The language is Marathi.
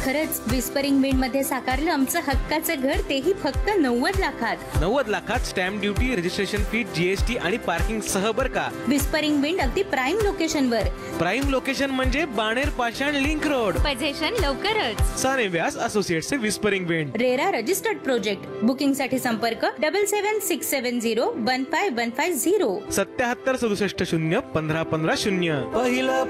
खरंच विस्परिंग विंड मध्ये साकारलं आमचं हक्काचं घर, तेही फक्त 90 लाखात. 90 लाखात stamp duty, registration fee, GST आणि पार्किंग सह बर का. विस्परिंग विंड अगदी प्राईम लोकेशन वर. प्राईम लोकेशन म्हणजे बाणेर पाषाण लिंक रोड. पोझिशन लवकरच. साने व्यास associates whispering wind. RERA registered project. Booking साठी संपर्क 7767015150. 77 67 0 15 15 0. पहिलं